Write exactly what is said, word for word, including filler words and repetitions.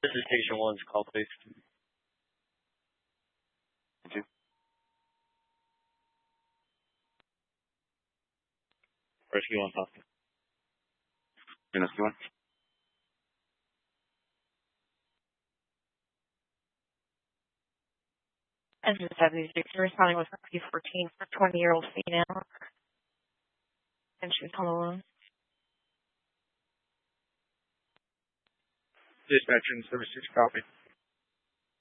This is Station One's call, please. Thank you. Rescue One talking. Rescue One. And the seventy-six responding with Rescue fourteen for twenty-year-old female. And she was home alone. Dispatching Service six copy.